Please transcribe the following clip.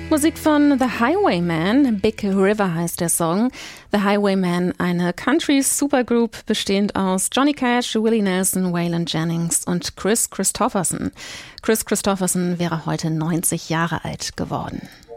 Musik von The Highwaymen, Big River heißt der Song. The Highwaymen, eine Country-Supergroup bestehend aus Johnny Cash, Willie Nelson, Waylon Jennings und Kris Kristofferson. Kris Kristofferson wäre heute 90 Jahre alt geworden.